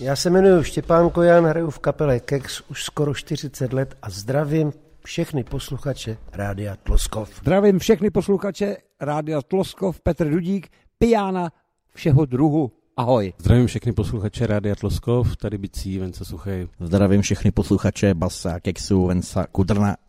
Já se jmenuji Štěpán Kojan, hraju v kapele Kex už skoro 40 let a zdravím všechny posluchače Rádia Tloskov. Zdravím všechny posluchače Rádia Tloskov, Petr Dudík, pijána všeho druhu. Ahoj. Zdravím všechny posluchače Rádia Tloskov, tady Bicí, Venca Suchej. Zdravím všechny posluchače Basa, Kexu, Venca Kudrna.